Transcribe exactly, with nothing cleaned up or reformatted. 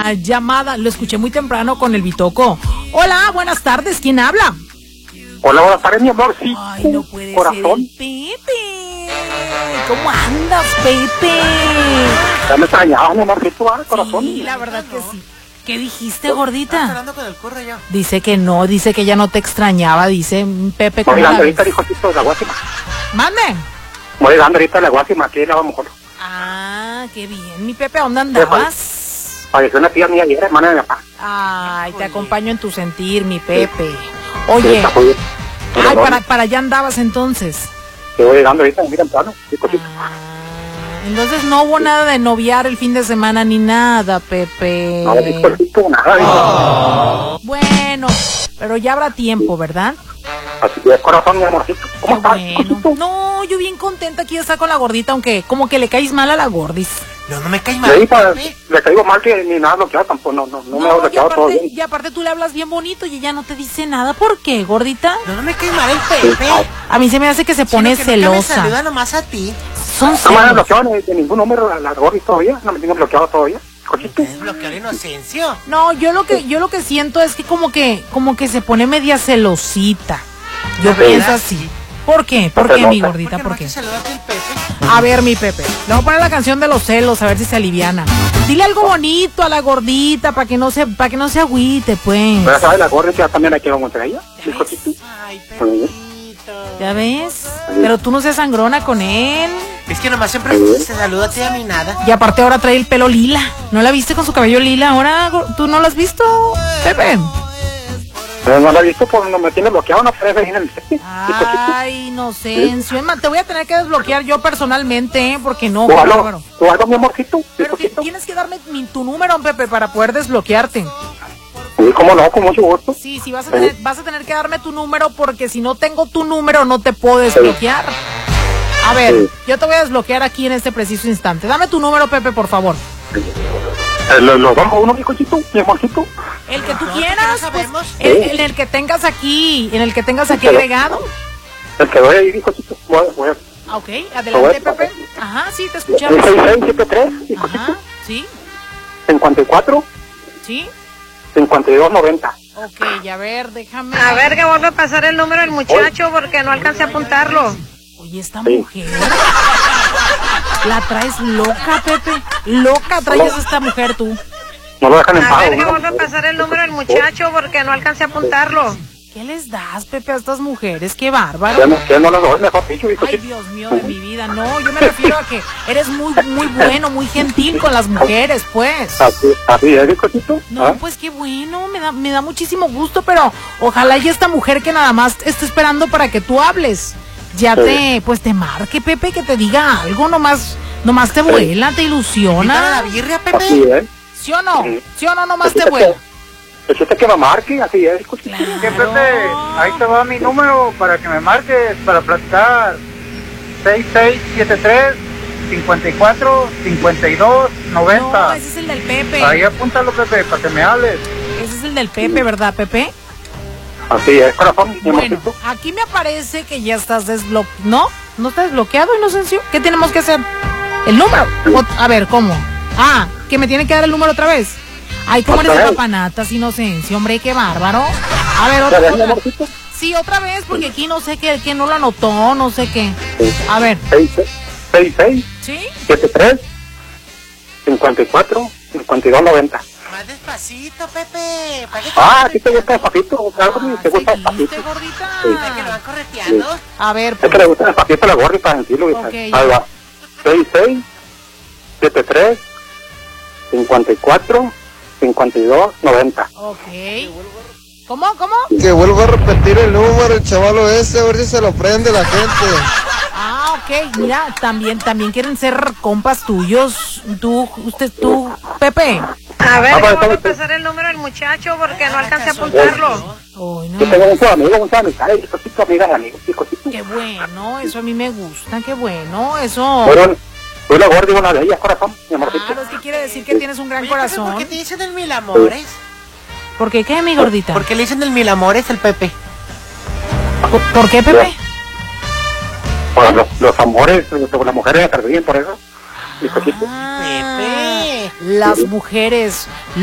una llamada. Lo escuché muy temprano con el Bitoco. Hola, buenas tardes. ¿Quién habla? Hola, buenas tardes, mi amor. Sí. Ay, no puede Corazón. ser el Pepe. ¿Cómo andas, Pepe? Ya me extrañaba, mi amorcito, ¿ah? Corazón. Sí, la verdad que sí. ¿Qué dijiste, ¿Estás gordita? hablando con el curre ya? Dice que no, dice que ya no te extrañaba, dice Pepe. Voy ¿Cómo la llegando ahorita, ves? hijocito, de la Guásima. Mande. Voy llegando ahorita a la Guásima, aquí en la mejor. Ah, qué bien, mi Pepe, ¿a dónde andabas? Falleció una tía mía ayer, hermana de mi papá. Ay, te acompaño en tu sentir, mi Pepe. Oye, Está muy bien. ay, para, para allá andabas entonces. Yo voy llegando ahorita muy temprano, hijocito. Ah, entonces no hubo nada de noviar el fin de semana ni nada, Pepe. No, hijocito, nada, hijo. Bueno, pero ya habrá tiempo, ¿verdad? Así que es, corazón, mi amorcito. ¿Cómo Qué estás, bueno. hijocito? No, yo bien contenta aquí de estar con la gordita, aunque como que le caes mal a la gordis. No, no me caes Le mal, di para, Pepe. le caigo mal que ni nada bloqueado tampoco, no, no, no, me ha y bloqueado todo aparte, bien. y aparte tú le hablas bien bonito y ella no te dice nada. ¿Por qué, gordita? No, no me caes mal el Pepe. A mí se me hace que se pone Sino que nunca me celosa. saluda nomás a ti. Son No me han celos. bloqueado de, de ningún número la, la Gordis todavía, no me tienen bloqueado todavía, hijocito. Es bloquear la inocencia. No, yo lo que yo lo que siento es que como que como que se pone media celosita. Yo ¿De pienso verdad? así. ¿Por qué? ¿Por Porque qué, no, mi ¿por gordita? ¿Por ¿Por qué qué? no te saludaste el Pepe? A ver, mi Pepe, le voy a poner la canción de los celos a ver si se aliviana. Dile algo bonito a la gordita para que no se para que no se agüite, pues. Pero sabes, la Gordis ya también aquí en Monterrey, hijocito. Ay, Pepito. ¿Ya ves? Pero tú no seas sangrona con él. Es que nomás siempre se saluda a ti y a mí nada. Y aparte ahora trae el pelo lila. ¿No la viste con su cabello lila? Ahora go- tú no lo has visto, Pepe. Pero no la he visto, pues no me tiene bloqueado, no puede venir en el sexy, hijocito. Ay, inocencio. Emma, te voy a tener que desbloquear yo personalmente, ¿eh? Porque no, ¿Tú qué algo, bárbaro. tú algo, mi amorcito, Pero ti- hijocito? tienes que darme mi- tu número, Pepe, para poder desbloquearte. Sí, cómo no, con mucho gusto. Sí, sí, vas a tener, vas a tener que darme tu número porque si no tengo tu número no te puedo desbloquear. A ver, Sí. yo te voy a desbloquear aquí en este preciso instante. Dame tu número, Pepe, por favor. Eh, Los lo vamos uno, hijocito, mi amorcito. El que tú No, quieras, ya pues, sabemos. el, el, el que tengas aquí, en el que tengas aquí Pero- agregado. El que voy a ir, hijocito, voy a... Voy a Ah, ok, adelante, Lo voy a- Pepe. Ajá, sí, te el escuchamos. seis seis siete tres, hijocito, Ajá, sí, cincuenta y cuatro, sí. cincuenta y dos noventa. Ok, a ver, déjame. A ver que vuelve a pasar el número del muchacho porque no alcancé a apuntarlo. Oye, esta Sí. mujer. La traes loca, Pepe. Loca traes a esta mujer tú. No lo dejan en A paz. ver que vuelve a pasar el número del muchacho porque no alcancé a apuntarlo. ¿Qué les das, Pepe, a estas mujeres? Qué Ya bárbaro. no, ya no lo doy, mejor dicho, Ay, hijocito. Dios mío de mi vida. No, yo me refiero a que eres muy, muy bueno, muy gentil con las mujeres, pues. Así, así es, hijocito. No, ¿Ah? pues qué bueno, me da, me da muchísimo gusto, pero ojalá y esta mujer que nada más esté esperando para que tú hables, ya Sí. te, pues te marque, Pepe, que te diga algo, nomás, nomás te vuela, te ¿Invítame a la ilusiona. birria, Así Pepe? es. ¿Sí o no? Sí. ¿Sí o no nomás te Decirte vuela? que- decirte que me marque, así es, hijocito. Claro. ¿Qué, Pepe? Ahí te va mi número para que me marques, para platicar. seis seis siete tres, cincuenta y cuatro, cincuenta y dos, No, noventa. ese es el del Pepe. Ahí apúntalo, Pepe, para que me hables. Ese es el del Pepe, ¿verdad, Pepe? Así es, corazón, mi Bueno, amorcito. aquí me aparece que ya estás desbloqueado. ¿No? ¿No está desbloqueado, Inocencio? ¿Qué tenemos que hacer? ¿El número? O- a ver, ¿cómo? Ah, que me tiene que dar el número otra vez. Ay, ¿cómo eres de Otra vez. papanatas, Inocencio? Hombre, qué bárbaro. A ver, ¿Ya otra ves, mi vez. amorcito? Sí, otra vez, porque aquí no sé qué, que no lo anotó, no sé qué. Sí. A ver, seis seis ¿sí? siete tres, cincuenta y cuatro, cincuenta y dos noventa. Más despacito, Pepe. ¿Para qué te Ah, vas ¿a ti te gusta despacito? Claro, Ah, te gusta ¿seguiste, despacito. gordita? ¿Para que lo van correteando? A ver, Es que le gusta despacito a la gorra y para sentirlo. Ok, Ahí ya. va. seis seis siete tres, cincuenta y cuatro, cincuenta y dos noventa. ok. ¿Cómo, cómo? Que vuelva a repetir el número, el chavalo ese, a ver si se lo prende la gente. Ah, ok, mira, también, también quieren ser compas tuyos, tú, usted, tú, Pepe. A ver Ah, que bueno, vuelve a entonces- pasar el número del muchacho porque no alcancé a apuntarlo. Ay, no, Yo tengo muchos amigos, muchas amistades, hijocito, amigas y amigos, hijocito. qué bueno, eso a mí me gusta, qué bueno, eso. Fueron, fui la gorda y una de ellas, corazón, mi amorcito. Claro, es que quiere decir que tienes un gran Oye, Pepe, corazón. ¿por qué te dicen el mil amores? ¿Por qué qué, mi gordita? ¿Por qué le dicen el mil amores el Pepe? ¿Por, por qué, Pepe? Por los, los amores, sobre las mujeres me perdían por eso, hijocito. Ah, Pepe. las mujeres